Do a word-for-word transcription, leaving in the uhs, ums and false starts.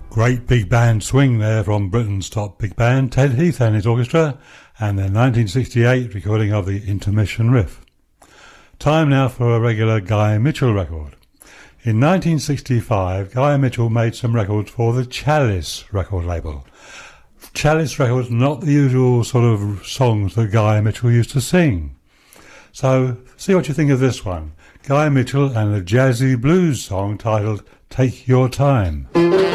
Great big band swing there from Britain's top big band, Ted Heath and his orchestra, and their nineteen sixty-eight recording of the Intermission Riff. Time now for a regular Guy Mitchell record. In nineteen sixty-five, Guy Mitchell made some records for the Chalice record label. Chalice records, not the usual sort of songs that Guy Mitchell used to sing. So, see what you think of this one. Guy Mitchell and a jazzy blues song titled Take Your Time.